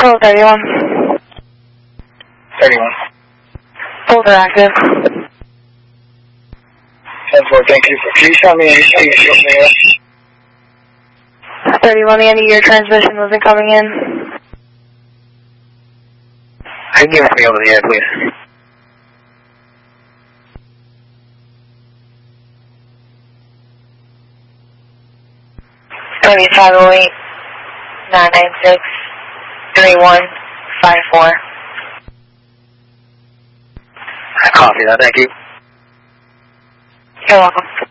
Control 31. 31. Both are active. 10-4, thank you. Can you tell me anything from there? 31, the end of your transmission wasn't coming in. Can you give it to me over the air, please? It's going to be 508-996-3154. I copy that, thank you. You're welcome.